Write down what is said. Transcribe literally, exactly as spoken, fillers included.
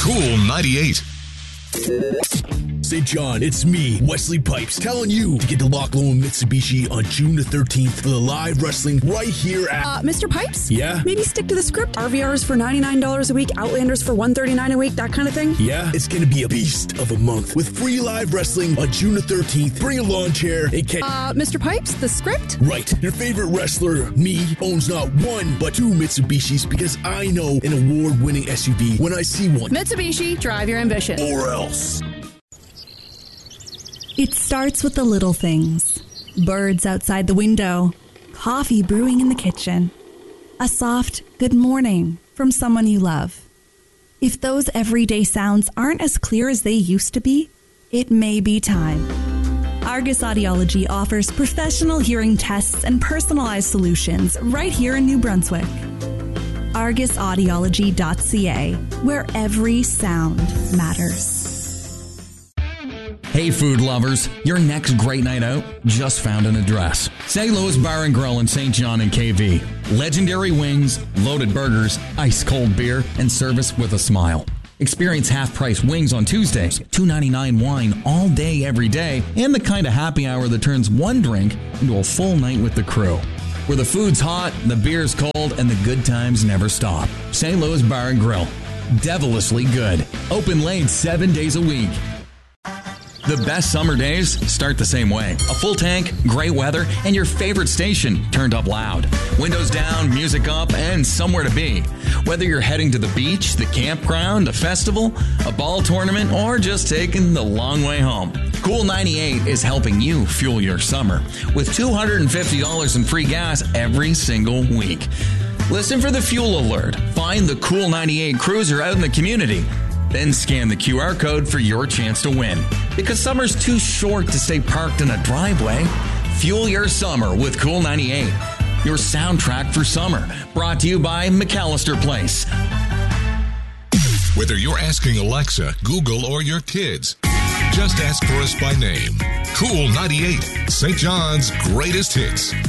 Cool ninety-eight. Saint John, it's me, Wesley Pipes, telling you to get to Loch Lomond Mitsubishi on June the thirteenth for the live wrestling right here at... Uh, Mister Pipes? Yeah? Maybe stick to the script. R V Rs for ninety-nine dollars a week, Outlanders for one hundred thirty-nine dollars a week, that kind of thing? Yeah? It's gonna be a beast of a month with free live wrestling on June the thirteenth. Bring a lawn chair and catch... Uh, Mister Pipes, the script? Right. Your favorite wrestler, me, owns not one, but two Mitsubishis because I know an award-winning S U V when I see one. Mitsubishi, drive your ambition. Or else. It starts with the little things. Birds outside the window, coffee brewing in the kitchen, a soft good morning from someone you love. If those everyday sounds aren't as clear as they used to be, it may be time. Argus Audiology offers professional hearing tests and personalized solutions right here in New Brunswick. argus audiology dot c a, where every sound matters. Hey food lovers, your next great night out just found an address. Saint Louis Bar and Grill in Saint John and K V. Legendary wings, loaded burgers, ice cold beer, and service with a smile. Experience half-price wings on Tuesdays, two ninety-nine wine all day every day, and the kind of happy hour that turns one drink into a full night with the crew. Where the food's hot, the beer's cold, and the good times never stop. Saint Louis Bar and Grill. Devilishly good. Open late seven days a week. The best summer days start the same way. A full tank, great weather, and your favorite station turned up loud. Windows down, music up, and somewhere to be. Whether you're heading to the beach, the campground, a festival, a ball tournament, or just taking the long way home. Cool ninety-eight is helping you fuel your summer with two hundred fifty dollars in free gas every single week. Listen for the fuel alert. Find the Cool ninety-eight cruiser out in the community. Then scan the Q R code for your chance to win. Because summer's too short to stay parked in a driveway. Fuel your summer with Cool ninety-eight. Your soundtrack for summer. Brought to you by McAllister Place. Whether you're asking Alexa, Google, or your kids, just ask for us by name. Cool ninety-eight, Saint John's greatest hits.